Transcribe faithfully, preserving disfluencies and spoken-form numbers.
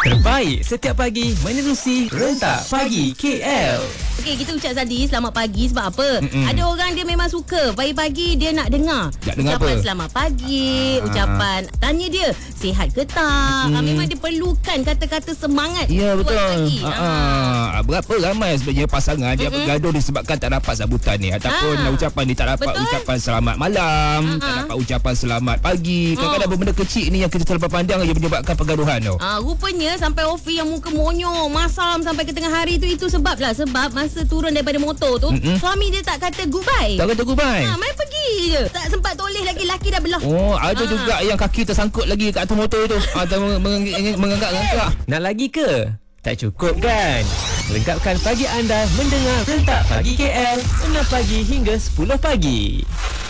Terbaik setiap pagi menerusi Rentak Pagi K L. Okey, kita ucap Zadi selamat pagi sebab apa? Mm-mm. Ada orang dia memang suka pagi-pagi dia nak dengar. Nak dengar ucapan apa? Selamat pagi, Ah. ucapan tanya dia sihat ke tak. Mm-mm. Ah, memang dia perlukan kata-kata semangat. Ya, buat betul. pagi. Ha, Ah. ha. Berapa ramai sebenarnya pasangan dia Mm-mm. bergaduh disebabkan tak dapat sambutan ni ataupun Ah. ucapan ni tak dapat Betul. ucapan selamat malam, Ah, tak ah. dapat ucapan selamat pagi. Kadang-kadang Ah. benda kecil ni yang kita terlepas pandang yang menyebabkan pergaduhan tu. Ah, rupanya sampai Ofi yang muka monyok masam sampai ke tengah hari tu, itu sebab lah. Sebab masa turun daripada motor tu, Mm-mm. suami dia tak kata goodbye. Tak kata goodbye. Ha, main pergi je. Tak sempat toleh lagi, laki dah belah. Oh, ada Ah. juga yang kaki tersangkut lagi kat atas motor tu. Atau menganggap-anggap. Nak lagi ke? Tak cukup kan? Lengkapkan pagi anda mendengar Rentak Pagi K L enam pagi hingga sepuluh pagi.